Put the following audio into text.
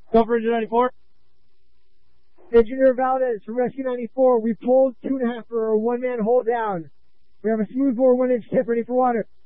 Go for Engine 94. Engineer Valdez from Rescue 94. We pulled 2.5 for a one-man hold down. We have a smoothbore 1-inch tip ready for water.